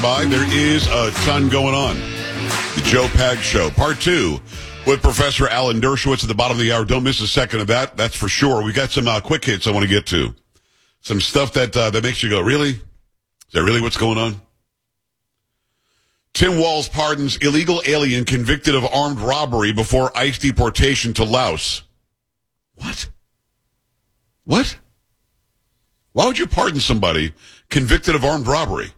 By. There is a ton going on. The Joe Pags Show, Part 2, with Professor Alan Dershowitz at the bottom of the hour. Don't miss a second of that. That's for sure. We got some quick hits I want to get to. Some stuff that makes you go, really? Is that really what's going on? Tim Walz pardons illegal alien convicted of armed robbery before ICE deportation to Laos. What? What? Why would you pardon somebody convicted of armed robbery?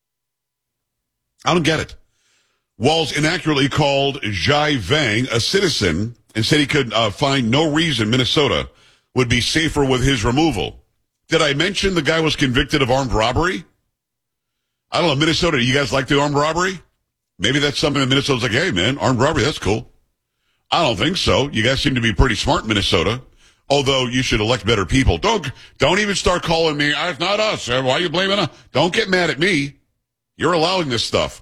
I don't get it. Walz inaccurately called Zhai Vang a citizen and said he could find no reason Minnesota would be safer with his removal. Did I mention the guy was convicted of armed robbery? I don't know, Minnesota, do you guys like the armed robbery? Maybe that's something that Minnesota's like, hey, man, armed robbery, that's cool. I don't think so. You guys seem to be pretty smart in Minnesota, although you should elect better people. Don't even start calling me, it's not us. Why are you blaming us? Don't get mad at me. You're allowing this stuff.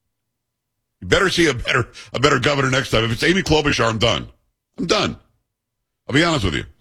You better see a better governor next time. If it's Amy Klobuchar, I'm done. I'm done. I'll be honest with you.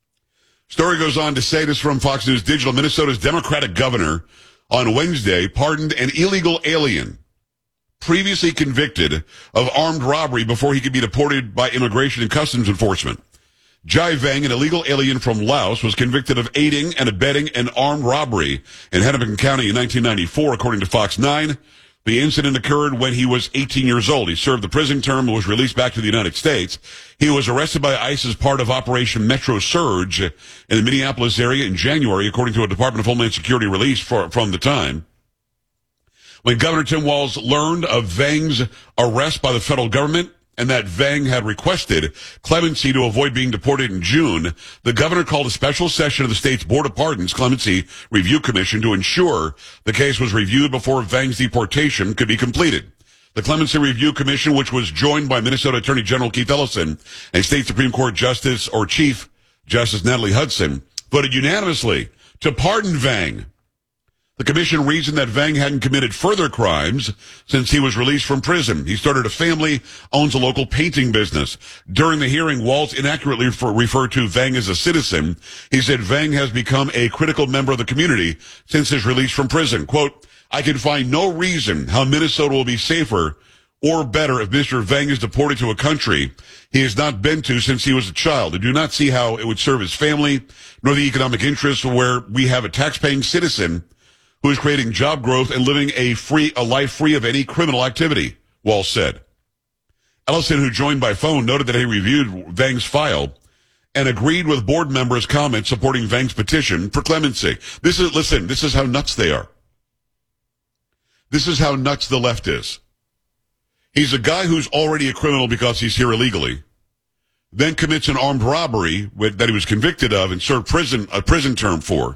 Story goes on to say, this from Fox News Digital, Minnesota's Democratic governor on Wednesday pardoned an illegal alien previously convicted of armed robbery before he could be deported by Immigration and Customs Enforcement. Zhai Vang, an illegal alien from Laos, was convicted of aiding and abetting an armed robbery in Hennepin County in 1994, according to Fox 9. The incident occurred when he was 18 years old. He served the prison term and was released back to the United States. He was arrested by ICE as part of Operation Metro Surge in the Minneapolis area in January, according to a Department of Homeland Security release from the time. When Governor Tim Walz learned of Vang's arrest by the federal government, and that Vang had requested clemency to avoid being deported in June, the governor called a special session of the state's Board of Pardons Clemency Review Commission to ensure the case was reviewed before Vang's deportation could be completed. The Clemency Review Commission, which was joined by Minnesota Attorney General Keith Ellison and State Supreme Court Justice or Chief Justice Natalie Hudson, voted unanimously to pardon Vang. The commission reasoned that Vang hadn't committed further crimes since he was released from prison. He started a family, owns a local painting business. During the hearing, Walz inaccurately referred to Vang as a citizen. He said Vang has become a critical member of the community since his release from prison. Quote, I can find no reason how Minnesota will be safer or better if Mr. Vang is deported to a country he has not been to since he was a child. I do not see how it would serve his family, nor the economic interests where we have a tax-paying citizen who is creating job growth and living a life free of any criminal activity, Walz said. Ellison, who joined by phone, noted that he reviewed Vang's file and agreed with board members' comments supporting Vang's petition for clemency. This is how nuts they are. This is how nuts the left is. He's a guy who's already a criminal because he's here illegally, then commits an armed robbery that he was convicted of and served a prison term for,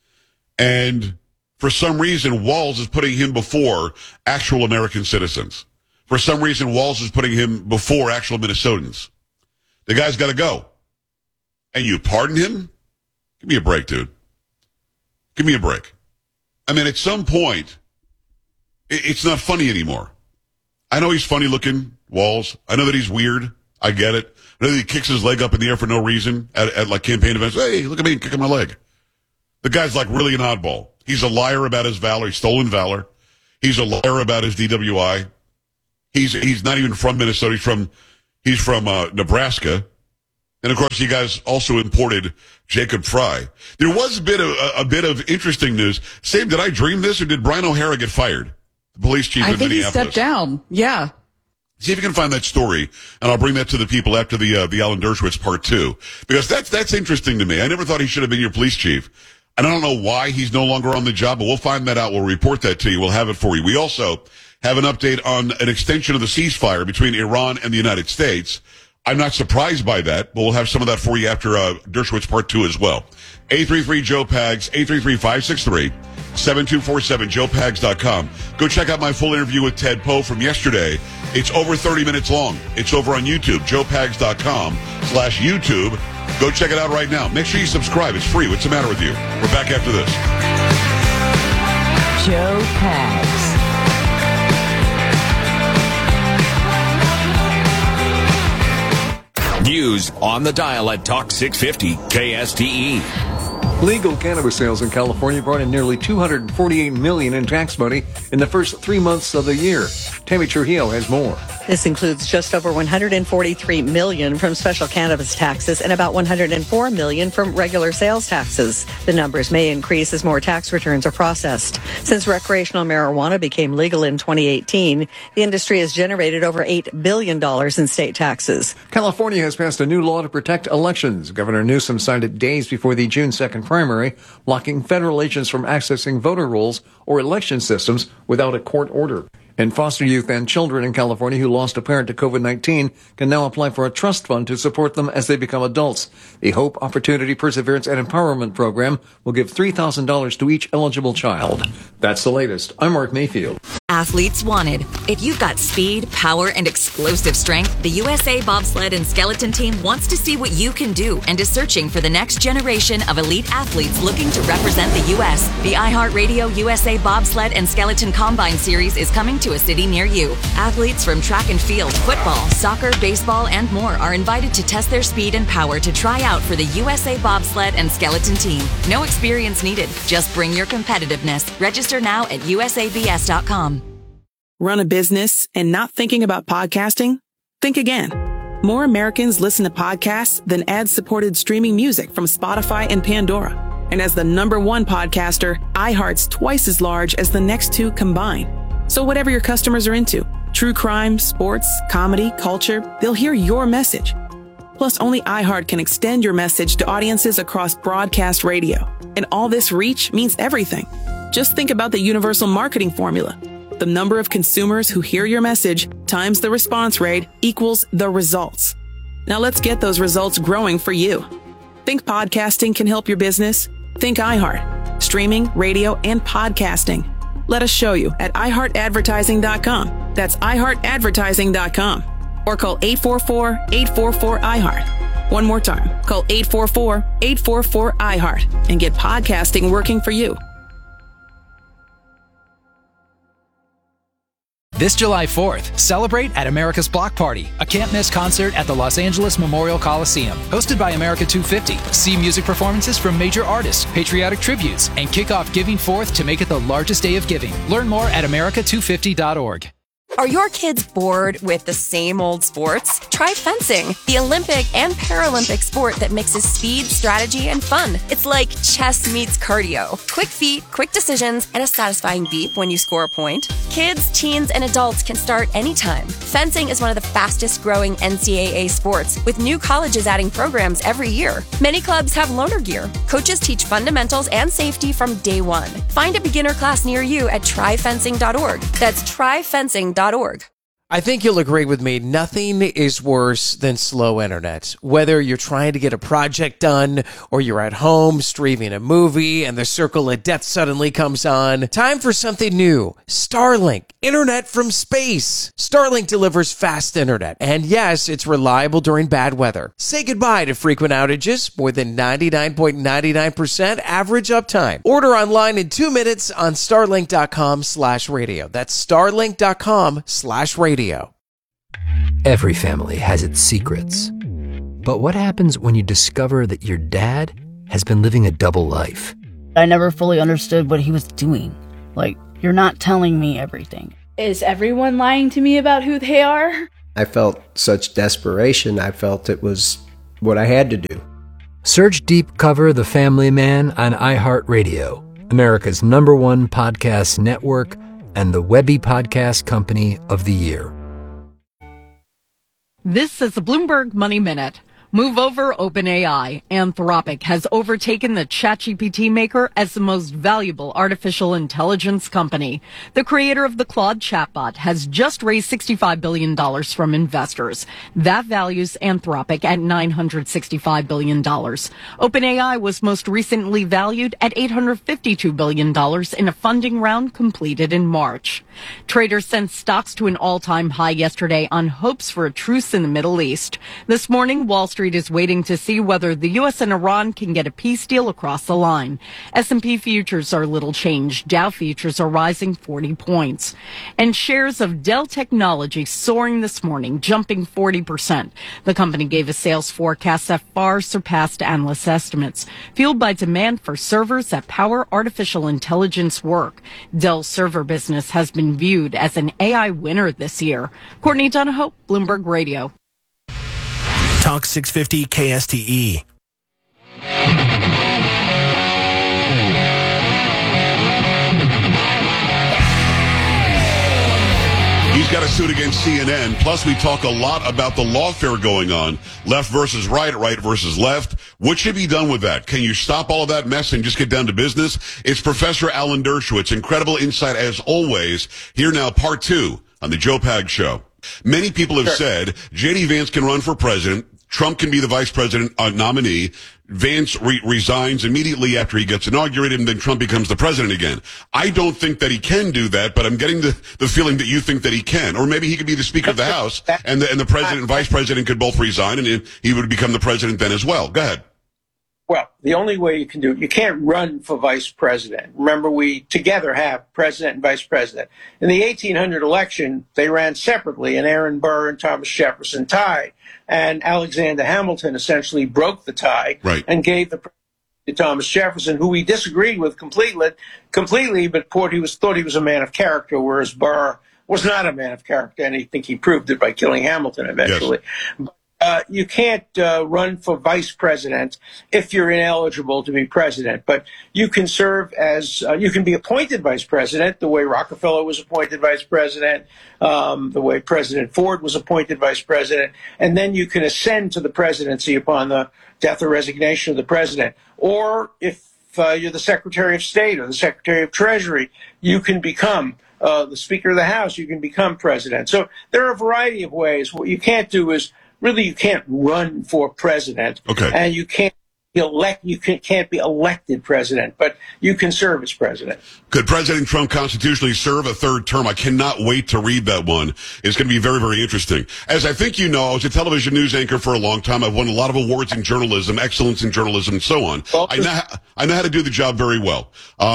and for some reason, Walz is putting him before actual American citizens. For some reason, Walz is putting him before actual Minnesotans. The guy's got to go. And you pardon him? Give me a break, dude. Give me a break. I mean, at some point, it's not funny anymore. I know he's funny looking, Walz. I know that he's weird. I get it. I know that he kicks his leg up in the air for no reason at like campaign events. Hey, look at me kicking my leg. The guy's like really an oddball. He's a liar about his valor. He's stolen valor. He's a liar about his DWI. He's not even from Minnesota. He's from Nebraska. And of course, you guys also imported Jacob Fry. There was a bit of interesting news. Sam, did I dream this, or did Brian O'Hara get fired? The police chief in Minneapolis. I think he stepped down. Yeah. See if you can find that story, and I'll bring that to the people after the Alan Dershowitz part 2, because that's interesting to me. I never thought he should have been your police chief. And I don't know why he's no longer on the job, but we'll find that out. We'll report that to you. We'll have it for you. We also have an update on an extension of the ceasefire between Iran and the United States. I'm not surprised by that, but we'll have some of that for you after Dershowitz Part 2 as well. 833-JOE-PAGS, 833-563-7247, joepags.com. Go check out my full interview with Ted Poe from yesterday. It's over 30 minutes long. It's over on YouTube, joepags.com/YouTube. Go check it out right now. Make sure you subscribe. It's free. What's the matter with you? We're back after this. Joe Pags. News on the dial at Talk 650 KSTE. Legal cannabis sales in California brought in nearly $248 million in tax money in the first 3 months of the year. Tammy Trujillo has more. This includes just over $143 million from special cannabis taxes and about $104 million from regular sales taxes. The numbers may increase as more tax returns are processed. Since recreational marijuana became legal in 2018, the industry has generated over $8 billion in state taxes. California has passed a new law to protect elections. Governor Newsom signed it days before the June 2nd primary, blocking federal agents from accessing voter rolls or election systems without a court order. And foster youth and children in California who lost a parent to COVID-19 can now apply for a trust fund to support them as they become adults. The Hope, Opportunity, Perseverance, and Empowerment Program will give $3,000 to each eligible child. That's the latest. I'm Mark Mayfield. Athletes wanted. If you've got speed, power, and explosive strength, the USA Bobsled and Skeleton Team wants to see what you can do and is searching for the next generation of elite athletes looking to represent the U.S. The iHeartRadio USA Bobsled and Skeleton Combine Series is coming to a city near you. Athletes from track and field, football, soccer, baseball, and more are invited to test their speed and power to try out for the USA Bobsled and Skeleton Team. No experience needed. Just bring your competitiveness. Register now at usabs.com. Run a business and not thinking about podcasting? Think again. More Americans listen to podcasts than ad-supported streaming music from Spotify and Pandora. And as the #1 podcaster, iHeart's twice as large as the next two combined. So whatever your customers are into, true crime, sports, comedy, culture, they'll hear your message. Plus, only iHeart can extend your message to audiences across broadcast radio. And all this reach means everything. Just think about the universal marketing formula. The number of consumers who hear your message times the response rate equals the results. Now let's get those results growing for you. Think podcasting can help your business? Think iHeart. Streaming, radio, and podcasting. Let us show you at iHeartAdvertising.com. That's iHeartAdvertising.com. Or call 844-844-iHeart. One more time. Call 844-844-iHeart and get podcasting working for you. This July 4th, celebrate at America's Block Party, a can't-miss concert at the Los Angeles Memorial Coliseum. Hosted by America 250. See music performances from major artists, patriotic tributes, and kick off Giving Forth to make it the largest day of giving. Learn more at america250.org. Are your kids bored with the same old sports? Try fencing, the Olympic and Paralympic sport that mixes speed, strategy, and fun. It's like chess meets cardio. Quick feet, quick decisions, and a satisfying beep when you score a point. Kids, teens, and adults can start anytime. Fencing is one of the fastest growing NCAA sports, with new colleges adding programs every year. Many clubs have loaner gear. Coaches teach fundamentals and safety from day one. Find a beginner class near you at tryfencing.org. That's tryfencing.org. I think you'll agree with me. Nothing is worse than slow internet. Whether you're trying to get a project done or you're at home streaming a movie and the circle of death suddenly comes on. Time for something new. Starlink. Internet from space. Starlink delivers fast internet. And yes, it's reliable during bad weather. Say goodbye to frequent outages. More than 99.99% average uptime. Order online in 2 minutes on starlink.com/radio. That's starlink.com/radio. Every family has its secrets. But what happens when you discover that your dad has been living a double life? I never fully understood what he was doing. Like, you're not telling me everything. Is everyone lying to me about who they are? I felt such desperation. I felt it was what I had to do. Search Deep Cover The Family Man on iHeartRadio, America's #1 podcast network, and the Webby Podcast Company of the Year. This is the Bloomberg Money Minute. Move over OpenAI. Anthropic has overtaken the ChatGPT maker as the most valuable artificial intelligence company. The creator of the Claude chatbot has just raised $65 billion from investors. That values Anthropic at $965 billion. OpenAI was most recently valued at $852 billion in a funding round completed in March. Traders sent stocks to an all-time high yesterday on hopes for a truce in the Middle East. This morning, Wall Street Street is waiting to see whether the U.S. and Iran can get a peace deal across the line. S&P futures are little changed. Dow futures are rising 40 points. And shares of Dell Technologies soaring this morning, jumping 40%. The company gave a sales forecast that far surpassed analyst estimates, fueled by demand for servers that power artificial intelligence work. Dell's server business has been viewed as an AI winner this year. Courtney Donahoe, Bloomberg Radio. Talk 650 KSTE. He's got a suit against CNN. Plus, we talk a lot about the lawfare going on. Left versus right, right versus left. What should be done with that? Can you stop all of that mess and just get down to business? It's Professor Alan Dershowitz. Incredible insight as always. Here now, part 2 on the Joe Pag Show. Many people have said J.D. Vance can run for president. Trump can be the vice president nominee. Vance resigns immediately after he gets inaugurated, and then Trump becomes the president again. I don't think that he can do that, but I'm getting the feeling that you think that he can. Or maybe he could be the Speaker of the House, and the president and vice president could both resign, and he would become the president then as well. Go ahead. Well, the only way you can do it, you can't run for vice president. Remember, we together have president and vice president. In the 1800 election, they ran separately, and Aaron Burr and Thomas Jefferson tied. And Alexander Hamilton essentially broke the tie and gave the presidency to Thomas Jefferson, who he disagreed with completely, but thought he was a man of character, whereas Burr was not a man of character, and I think he proved it by killing Hamilton eventually. Yes. You can't run for vice president if you're ineligible to be president, but you can serve as you can be appointed vice president the way Rockefeller was appointed vice president, the way President Ford was appointed vice president, and then you can ascend to the presidency upon the death or resignation of the president. Or if you're the Secretary of State or the Secretary of Treasury, you can become the Speaker of the House. You can become president. So there are a variety of ways. What you can't do is really, you can't run for president, and you can't be elected president, but you can serve as president. Could President Trump constitutionally serve a third term? I cannot wait to read that one. It's going to be very, very interesting. As I think you know, I was a television news anchor for a long time. I've won a lot of awards in journalism, excellence in journalism, and so on. I know how to do the job very well.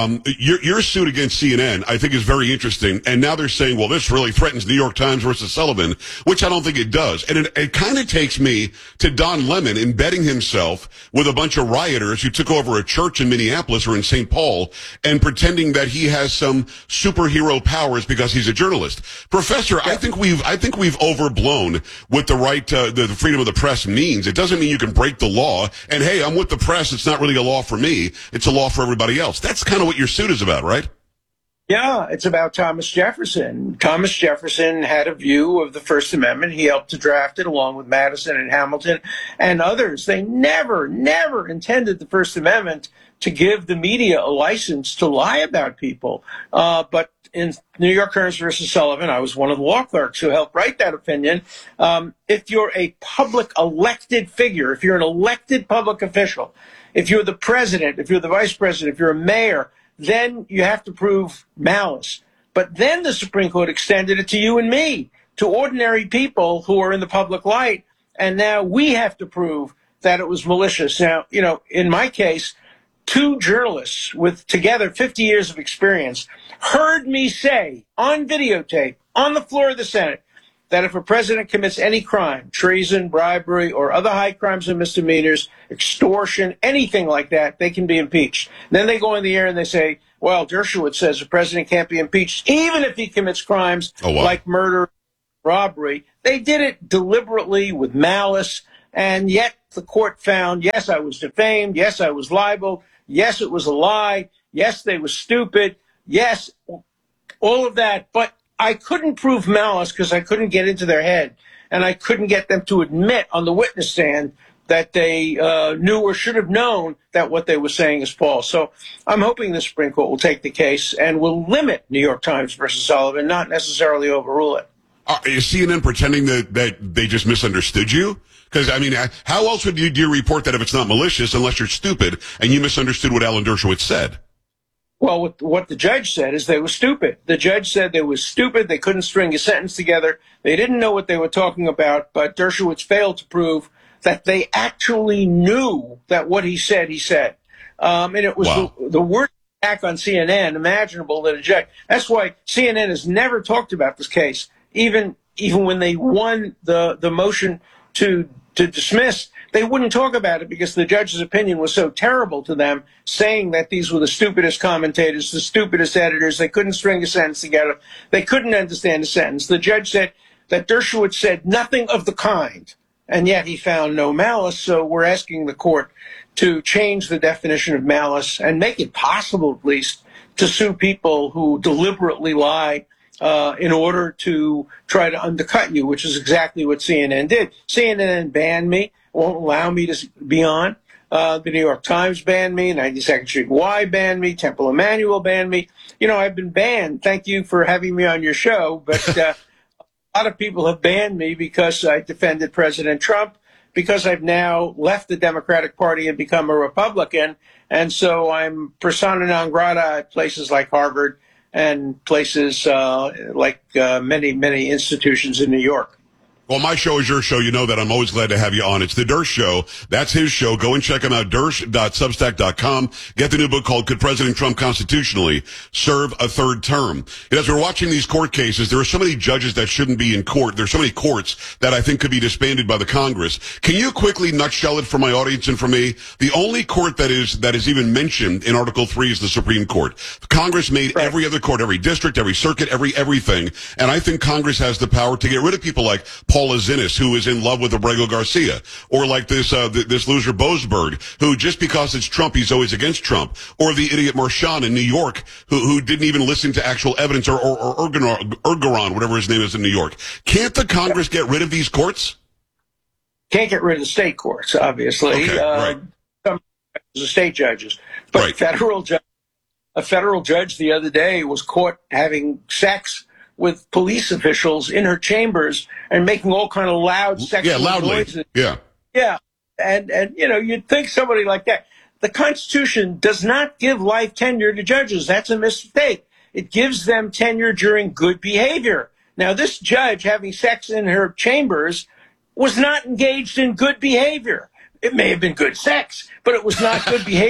Your suit against CNN, I think, is very interesting. And now they're saying, well, this really threatens New York Times versus Sullivan, which I don't think it does. And it kind of takes me to Don Lemon embedding himself with a bunch of rioters who took over a church in Minneapolis or in St. Paul and pretending that he has some superhero powers because he's a journalist. Professor, I think we've overblown what the right the freedom of the press means. It doesn't mean you can break the law. And hey, I'm with the press. It's not really a law for me. It's a law for everybody else. That's kind of what your suit is about, right? Yeah, it's about Thomas Jefferson. Thomas Jefferson had a view of the First Amendment. He helped to draft it along with Madison and Hamilton and others. They never intended the First Amendment to give the media a license to lie about people. But in New York Times versus Sullivan, I was one of the law clerks who helped write that opinion. If you're a public elected figure, if you're an elected public official, if you're the president, if you're the vice president, if you're a mayor, then you have to prove malice. But then the Supreme Court extended it to you and me, to ordinary people who are in the public light. And now we have to prove that it was malicious. Now, you know, in my case, 2 journalists with together 50 years of experience heard me say on videotape on the floor of the Senate that if a president commits any crime, treason, bribery, or other high crimes and misdemeanors, extortion, anything like that, they can be impeached. And then they go in the air and they say, well, Dershowitz says the president can't be impeached even if he commits crimes like murder, robbery. They did it deliberately with malice, and yet the court found, yes, I was defamed, yes, I was libeled, yes, it was a lie, yes, they were stupid, yes, all of that, but I couldn't prove malice because I couldn't get into their head, and I couldn't get them to admit on the witness stand that they knew or should have known that what they were saying is false. So I'm hoping the Supreme Court will take the case and will limit New York Times versus Sullivan, not necessarily overrule it. Is CNN pretending that they just misunderstood you? Because, I mean, how else would you report that if it's not malicious unless you're stupid and you misunderstood what Alan Dershowitz said? Well, what the judge said is they were stupid. The judge said they were stupid. They couldn't string a sentence together. They didn't know what they were talking about, but Dershowitz failed to prove that they actually knew that what he said, he said. And it was the worst attack on CNN imaginable that a judge. That's why CNN has never talked about this case, even when they won the motion to dismiss. They wouldn't talk about it because the judge's opinion was so terrible to them, saying that these were the stupidest commentators, the stupidest editors. They couldn't string a sentence together. They couldn't understand a sentence. The judge said that Dershowitz said nothing of the kind, and yet he found no malice. So we're asking the court to change the definition of malice and make it possible, at least, to sue people who deliberately lie in order to try to undercut you, which is exactly what CNN did. CNN banned me, won't allow me to be on. The New York Times banned me, 92nd Street Y banned me, Temple Emmanuel banned me. You know, I've been banned. Thank you for having me on your show, but a lot of people have banned me because I defended President Trump, because I've now left the Democratic Party and become a Republican, and so I'm persona non grata at places like Harvard and places like many, many institutions in New York. Well, my show is your show. You know that. I'm always glad to have you on. It's the Dersh Show. That's his show. Go and check him out, dersh.substack.com. Get the new book called Could President Trump Constitutionally Serve a Third Term? And as we're watching these court cases, there are so many judges that shouldn't be in court. There's so many courts that I think could be disbanded by the Congress. Can you quickly nutshell it for my audience and for me? The only court that is even mentioned in Article 3 is the Supreme Court. Congress made every other court, every district, every circuit, everything. And I think Congress has the power to get rid of people like Paula Zinnis, who is in love with Abrego Garcia, or like this loser Boasberg, who just because it's Trump, he's always against Trump, or the idiot Marchand in New York, who didn't even listen to actual evidence, or Ergeron, whatever his name is in New York. Can't the Congress get rid of these courts? Can't get rid of the state courts, obviously. Okay, right. Some the state judges, but right. A federal judge the other day was caught having sex with police officials in her chambers and making all kind of loud sexual noises. Yeah. And you know, you'd think somebody like that. The Constitution does not give life tenure to judges. That's a mistake. It gives them tenure during good behavior. Now, this judge having sex in her chambers was not engaged in good behavior. It may have been good sex, but it was not good behavior.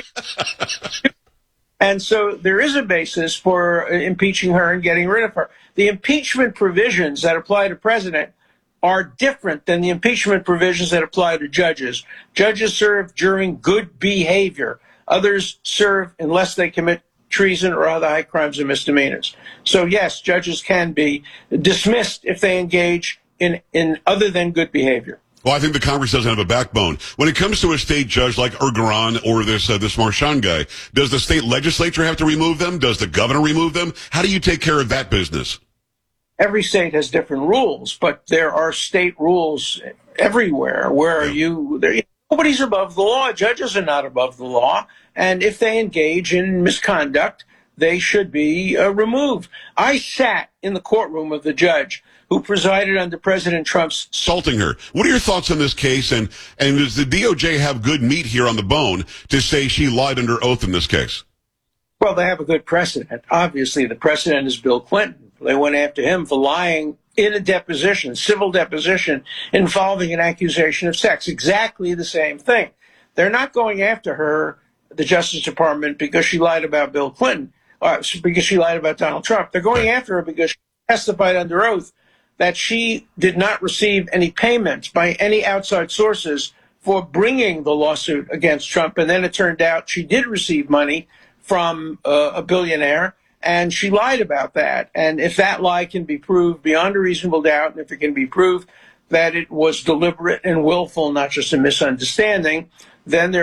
And so there is a basis for impeaching her and getting rid of her. The impeachment provisions that apply to president are different than the impeachment provisions that apply to judges. Judges serve during good behavior. Others serve unless they commit treason or other high crimes and misdemeanors. So yes, judges can be dismissed if they engage in other than good behavior. Well, I think the Congress doesn't have a backbone. When it comes to a state judge like Ergeron or this Marchand guy, does the state legislature have to remove them? Does the governor remove them? How do you take care of that business? Every state has different rules, but there are state rules everywhere where nobody's above the law. Judges are not above the law. And if they engage in misconduct, they should be removed. I sat in the courtroom of the judge who presided under President Trump's assaulting her. What are your thoughts on this case? And does the DOJ have good meat here on the bone to say she lied under oath in this case? Well, they have a good precedent. Obviously, the precedent is Bill Clinton. They went after him for lying in a deposition, civil deposition, involving an accusation of sex. Exactly the same thing. They're not going after her, the Justice Department, because she lied about Bill Clinton, or because she lied about Donald Trump. They're going after her because she testified under oath that she did not receive any payments by any outside sources for bringing the lawsuit against Trump. And then it turned out she did receive money from a billionaire, and she lied about that. And if that lie can be proved beyond a reasonable doubt, and if it can be proved that it was deliberate and willful, not just a misunderstanding, then there